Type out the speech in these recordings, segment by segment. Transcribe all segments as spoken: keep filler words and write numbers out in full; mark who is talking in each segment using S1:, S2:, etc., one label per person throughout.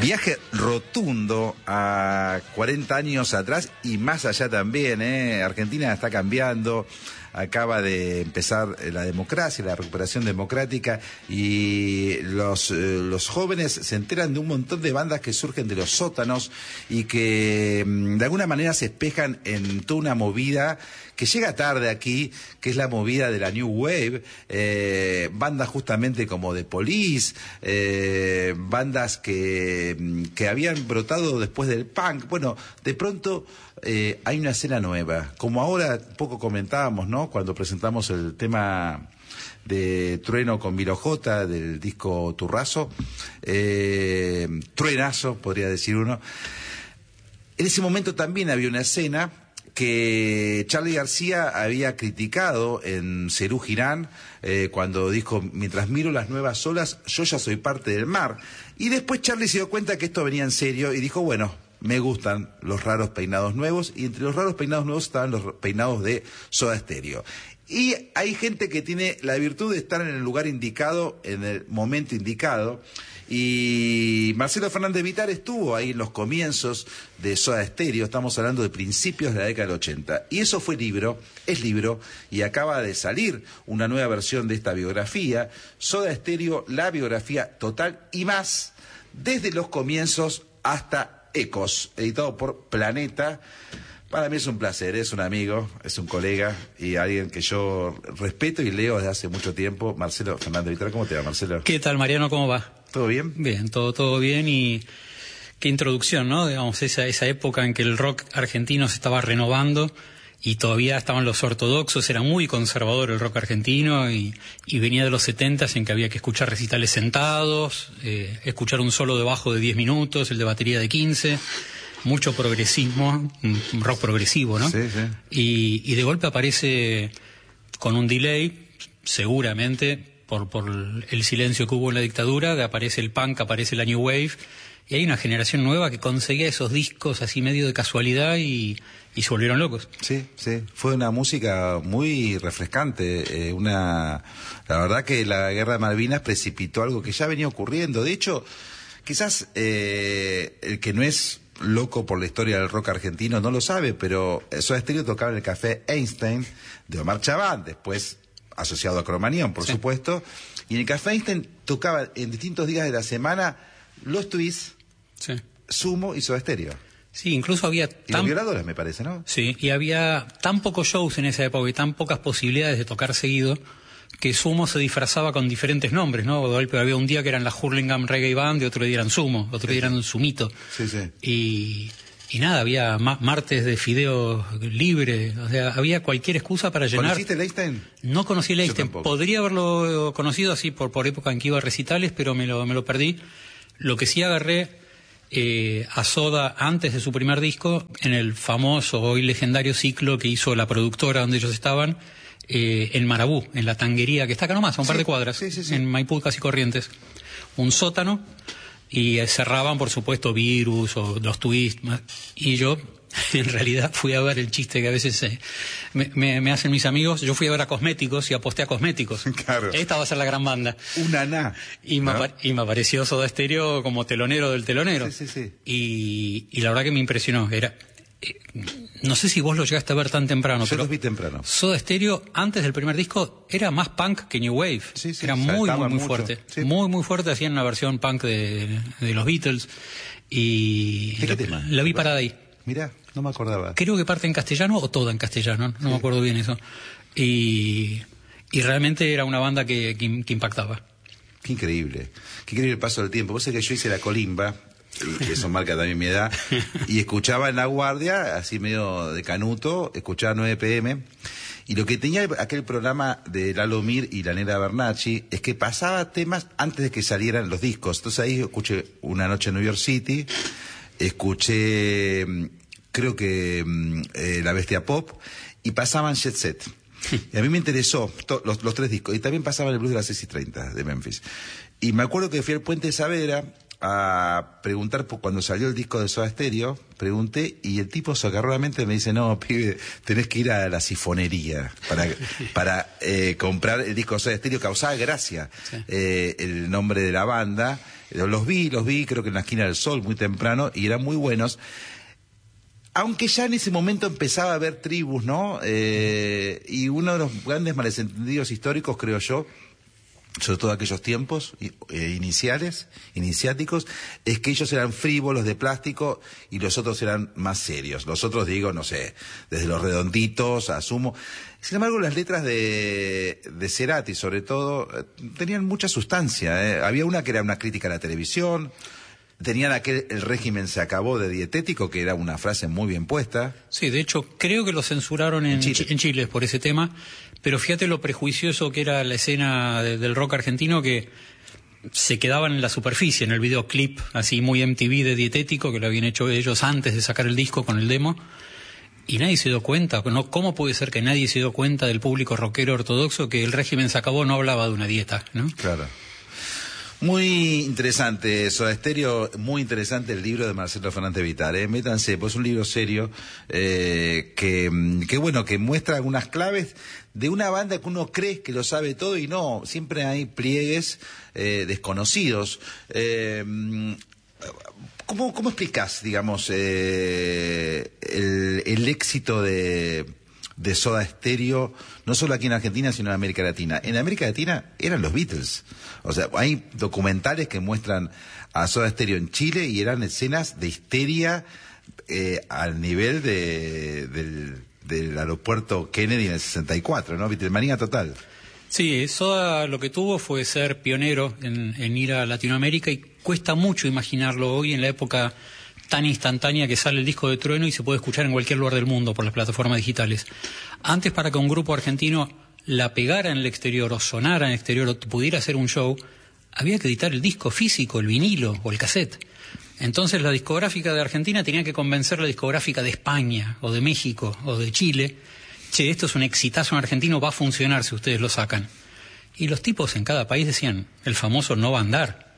S1: Viaje rotundo a cuarenta años atrás y más allá también, ¿eh? Argentina está cambiando, acaba de empezar la democracia, la recuperación democrática, y los, eh, los jóvenes se enteran de un montón de bandas que surgen de los sótanos y que mm, de alguna manera se espejan en toda una movida que llega tarde aquí, que es la movida de la New Wave, eh, bandas justamente como The Police, eh, bandas que, que habían brotado después del punk. Bueno, de pronto eh, hay una escena nueva, como ahora poco comentábamos, ¿no? Cuando presentamos el tema de Trueno con Milo J, del disco Turrazo, eh, Truenazo, podría decir uno. En ese momento también había una escena que Charly García había criticado en Serú Girán, eh, cuando dijo: mientras miro las nuevas olas, yo ya soy parte del mar. Y después Charly se dio cuenta que esto venía en serio y dijo: bueno, me gustan los raros peinados nuevos, y entre los raros peinados nuevos estaban los peinados de Soda Stereo. Y hay gente que tiene la virtud de estar en el lugar indicado, en el momento indicado, y Marcelo Fernández Vitar estuvo ahí en los comienzos de Soda Stereo, estamos hablando de principios de la década del ochenta, y eso fue libro, es libro, y acaba de salir una nueva versión de esta biografía, Soda Stereo, la biografía total y más, desde los comienzos hasta Ecos, editado por Planeta. Para mí es un placer, es un amigo, es un colega y alguien que yo respeto y leo desde hace mucho tiempo. Marcelo Fernández Vitar, ¿cómo te va, Marcelo?
S2: ¿Qué tal, Mariano? ¿Cómo va?
S1: ¿Todo bien?
S2: Bien, todo todo bien, y qué introducción, ¿no? Digamos, esa, esa época en que el rock argentino se estaba renovando y todavía estaban los ortodoxos, era muy conservador el rock argentino, y, y venía de los setentas en que había que escuchar recitales sentados, eh, escuchar un solo de bajo de diez minutos, el de batería de quince... mucho progresismo, un rock progresivo, ¿no?
S1: Sí, sí.
S2: Y, y de golpe aparece con un delay, seguramente por, por el silencio que hubo en la dictadura, que aparece el punk, aparece la New Wave, y hay una generación nueva que conseguía esos discos así medio de casualidad y, y se volvieron locos.
S1: Sí, sí, fue una música muy refrescante, eh, una... La verdad que la Guerra de Malvinas precipitó algo que ya venía ocurriendo. De hecho, quizás eh, el que no es loco por la historia del rock argentino no lo sabe, pero Soda Stereo tocaba en el Café Einstein de Omar Chabán, después asociado a Cromañón, por sí. supuesto, y en el Café Einstein tocaba en distintos días de la semana Los Twists,
S2: sí.
S1: Sumo y Soda Stereo.
S2: Sí, incluso había...
S1: Y tan... los Violadores, me parece, ¿no?
S2: Sí, y había tan pocos shows en esa época y tan pocas posibilidades de tocar seguido que Sumo se disfrazaba con diferentes nombres, ¿no? Pero había un día que eran la Hurlingham Reggae Band y otro día eran Sumo, otro sí, día eran Sumito.
S1: Sí, sí.
S2: Y, y nada, había ma martes de fideo libre, o sea, había cualquier excusa para llenar.
S1: ¿Conociste el Einstein?
S2: No conocí el Einstein, podría haberlo conocido así por, por época en que iba a recitales, pero me lo, me lo perdí. Lo que sí agarré eh, a Soda antes de su primer disco, en el famoso, hoy legendario ciclo que hizo la productora donde ellos estaban, Eh, en Marabú, en la tanguería que está acá nomás, a un sí, par de cuadras,
S1: sí, sí, sí.
S2: en Maipú, casi Corrientes, un sótano, y eh, cerraban, por supuesto, Virus o Los Twists, y yo, en realidad, fui a ver el chiste que a veces eh, me, me, me hacen mis amigos. Yo fui a ver a Cosméticos y aposté a Cosméticos.
S1: Claro.
S2: Esta va a ser la gran banda.
S1: Una na.
S2: Y,
S1: ¿no?
S2: me, y me apareció Soda Stereo como telonero del telonero.
S1: Sí, sí, sí.
S2: Y, y la verdad que me impresionó. Era... No sé si vos lo llegaste a ver tan temprano.
S1: Yo
S2: pero
S1: los vi temprano.
S2: Soda Stereo, antes del primer disco, era más punk que New Wave.
S1: Sí, sí,
S2: era muy, muy, muy
S1: mucho.
S2: fuerte.
S1: Sí.
S2: Muy, muy fuerte. Hacían una versión punk de, de los Beatles. Y
S1: ¿De qué tema?
S2: La vi parada ahí.
S1: Mirá, no me acordaba.
S2: Creo que parte en castellano o toda en castellano. No sí. me acuerdo bien eso. Y, y realmente era una banda que, que, que impactaba.
S1: Qué increíble. Qué increíble el paso del tiempo. Vos sabés que yo hice la colimba, y eso marca también mi edad, y escuchaba en La Guardia, así medio de canuto, escuchaba nueve pe eme, y lo que tenía aquel programa de Lalo Mir y la Negra Bernacchi es que pasaba temas antes de que salieran los discos. Entonces ahí escuché Una Noche en New York City, escuché, creo que eh, La Bestia Pop, y pasaban Jet Set. Y a mí me interesó to, los, los tres discos, y también pasaban el blues de las seis y treinta de Memphis. Y me acuerdo que fui al Puente de Saavedra a preguntar por cuando salió el disco de Soda Stereo, pregunté, y el tipo socarronamente me dice: no, pibe, tenés que ir a la sifonería para, para eh, comprar el disco de Soda Stereo. Causaba gracia sí. eh, el nombre de la banda, Los vi, los vi, creo que en la esquina del Sol, muy temprano, y eran muy buenos. Aunque ya en ese momento empezaba a haber tribus, ¿no? Eh, y uno de los grandes malentendidos históricos, creo yo, sobre todo aquellos tiempos eh, iniciales, iniciáticos, es que ellos eran frívolos de plástico y los otros eran más serios. Los otros, digo, no sé, desde los redonditos a Sumo. Sin embargo, las letras de, de Cerati, sobre todo, eh, tenían mucha sustancia. ¿eh? Había una que era una crítica a la televisión. Tenían aquel, el régimen se acabó de dietético, que era una frase muy bien puesta.
S2: Sí, de hecho, creo que lo censuraron en, en, Chile. en Chile por ese tema, pero fíjate lo prejuicioso que era la escena de, del rock argentino, que se quedaban en la superficie, en el videoclip, así muy M T V de dietético, que lo habían hecho ellos antes de sacar el disco con el demo, y nadie se dio cuenta. ¿no? ¿Cómo puede ser que nadie se dio cuenta del público rockero ortodoxo que el régimen se acabó no hablaba de una dieta? ¿no?
S1: Claro. Muy interesante, Soda Stereo, muy interesante el libro de Marcelo Fernández Vitar, ¿eh? Métanse, pues es un libro serio, eh, que, que bueno, que muestra algunas claves de una banda que uno cree que lo sabe todo y no, siempre hay pliegues eh, desconocidos. Eh, ¿cómo, ¿Cómo explicás, digamos, eh, el, el éxito de... de Soda Stereo, no solo aquí en Argentina, sino en América Latina? En América Latina eran los Beatles. O sea, hay documentales que muestran a Soda Stereo en Chile y eran escenas de histeria eh, al nivel de, del, del aeropuerto Kennedy en el sesenta y cuatro, ¿no? Beatlemanía total.
S2: Sí, Soda lo que tuvo fue ser pionero en, en ir a Latinoamérica, y cuesta mucho imaginarlo hoy en la época tan instantánea que sale el disco de Trueno y se puede escuchar en cualquier lugar del mundo por las plataformas digitales. Antes, para que un grupo argentino la pegara en el exterior o sonara en el exterior o pudiera hacer un show, había que editar el disco físico, el vinilo o el cassette. Entonces la discográfica de Argentina tenía que convencer a la discográfica de España o de México o de Chile: che, esto es un exitazo en argentino, va a funcionar si ustedes lo sacan. Y los tipos en cada país decían, el famoso no va a andar.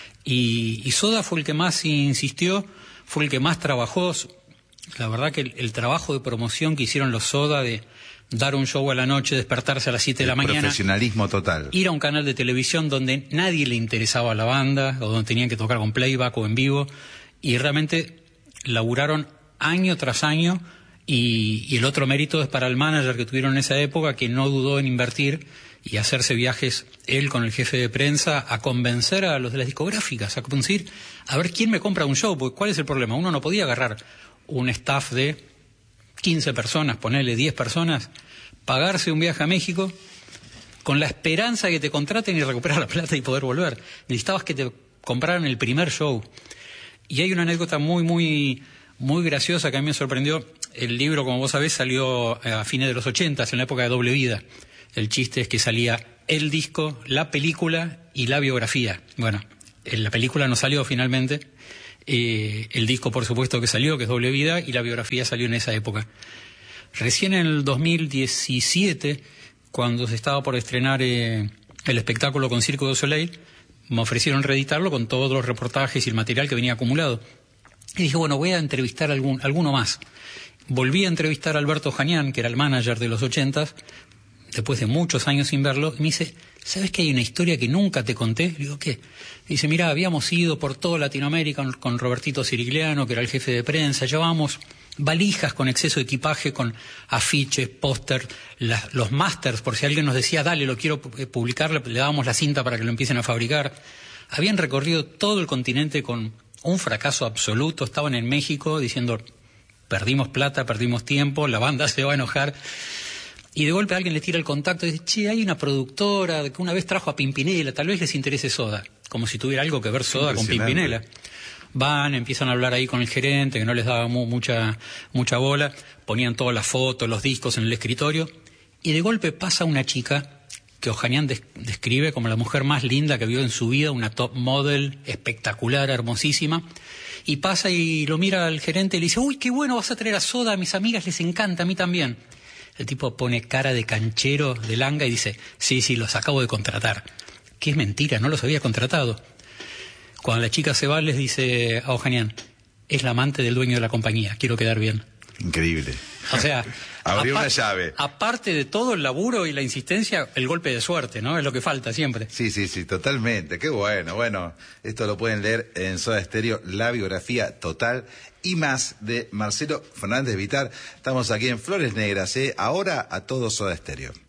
S2: Y, y Soda fue el que más insistió, fue el que más trabajó. La verdad que el, el trabajo de promoción que hicieron los Soda, de dar un show a la noche, despertarse a las siete de la mañana,
S1: profesionalismo total,
S2: ir a un canal de televisión donde nadie le interesaba a la banda, o donde tenían que tocar con playback o en vivo, y realmente laburaron año tras año. Y, y el otro mérito es para el manager que tuvieron en esa época, que no dudó en invertir y hacerse viajes, él con el jefe de prensa, a convencer a los de las discográficas, a decir, a ver quién me compra un show, porque ¿cuál es el problema? Uno no podía agarrar un staff de quince personas, ponerle diez personas, pagarse un viaje a México con la esperanza de que te contraten y recuperar la plata y poder volver. Necesitabas que te compraran el primer show. Y hay una anécdota muy, muy, muy graciosa que a mí me sorprendió. El libro, como vos sabés, salió a fines de los ochentas, en la época de Doble Vida. El chiste es que salía el disco, la película y la biografía. Bueno, la película no salió finalmente. Eh, el disco, por supuesto, que salió, que es Doble Vida, y la biografía salió en esa época. Recién en el dos mil diecisiete, cuando se estaba por estrenar eh, el espectáculo con Circo du Soleil, me ofrecieron reeditarlo con todos los reportajes y el material que venía acumulado. Y dije, bueno, voy a entrevistar a algún, alguno más. Volví a entrevistar a Alberto Janián, que era el manager de los ochentas, después de muchos años sin verlo, y me dice, ¿sabes que hay una historia que nunca te conté? Le digo, ¿qué? Dice, mira, habíamos ido por toda Latinoamérica con, con Robertito Sirigliano, que era el jefe de prensa, llevábamos valijas con exceso de equipaje, con afiches, póster, los masters, por si alguien nos decía, dale, lo quiero publicar, le, le dábamos la cinta para que lo empiecen a fabricar. Habían recorrido todo el continente con un fracaso absoluto, estaban en México diciendo, perdimos plata, perdimos tiempo, la banda se va a enojar. Y de golpe alguien le tira el contacto y dice, che, hay una productora que una vez trajo a Pimpinela, tal vez les interese Soda. Como si tuviera algo que ver Soda con Pimpinela. Van, empiezan a hablar ahí con el gerente, que no les daba mu mucha, mucha bola, ponían todas las fotos, los discos en el escritorio, y de golpe pasa una chica que Ojanian des describe como la mujer más linda que vio en su vida, una top model espectacular, hermosísima, y pasa y lo mira al gerente y le dice, uy, qué bueno, vas a traer a Soda, a mis amigas les encanta, a mí también. El tipo pone cara de canchero, de langa, y dice, sí, sí, los acabo de contratar. Que es mentira, no los había contratado. Cuando la chica se va, les dice a Ojanian, es la amante del dueño de la compañía, quiero quedar bien.
S1: Increíble.
S2: O sea,
S1: abrió una llave.
S2: Aparte de todo el laburo y la insistencia, el golpe de suerte, ¿no? Es lo que falta siempre.
S1: Sí, sí, sí, totalmente. Qué bueno. Bueno, esto lo pueden leer en Soda Stereo, la biografía total y más de Marcelo Fernández Vitar. Estamos aquí en Flores Negras, ¿eh? Ahora a todo Soda Stereo.